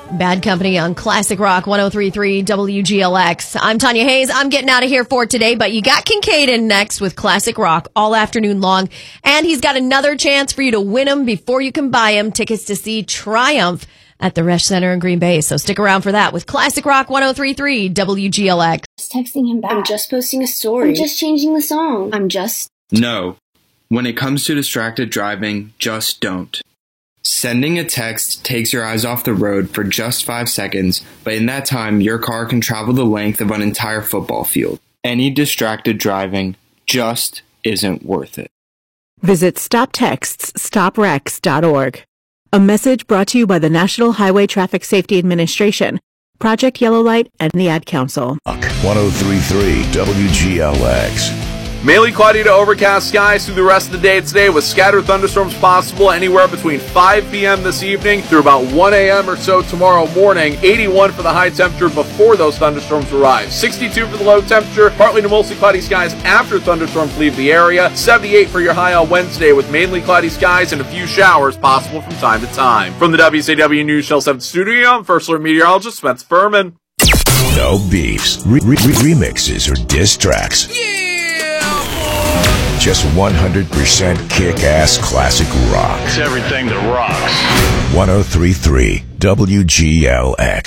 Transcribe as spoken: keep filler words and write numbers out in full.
Bad Company on Classic Rock one oh three point three W G L X. I'm Tanya Hayes. I'm getting out of here for today, but you got Kincaid in next with Classic Rock all afternoon long. And he's got another chance for you to win them before you can buy them. Tickets to see Triumph at the Resch Center in Green Bay. So stick around for that with Classic Rock one oh three point three W G L X. Just texting him back. I'm just posting a story. I'm just changing the song. I'm just... No. When it comes to distracted driving, just don't. Sending a text takes your eyes off the road for just five seconds, but in that time, your car can travel the length of an entire football field. Any distracted driving just isn't worth it. Visit stop texts stop wrecks dot org. A message brought to you by the National Highway Traffic Safety Administration, Project Yellow Light, and the Ad Council. one oh three point three W G L X. Mainly cloudy to overcast skies through the rest of the day today with scattered thunderstorms possible anywhere between five p.m. this evening through about one a.m. or so tomorrow morning. eighty-one for the high temperature before those thunderstorms arrive. sixty-two for the low temperature, partly to mostly cloudy skies after thunderstorms leave the area. seventy-eight for your high on Wednesday with mainly cloudy skies and a few showers possible from time to time. From the W C W News Channel seven studio, I'm First Alert Meteorologist Spencer Furman. No beefs, re- re- remixes, or diss tracks. Yeah! Just one hundred percent kick-ass classic rock. It's everything that rocks. one oh three point three W G L X.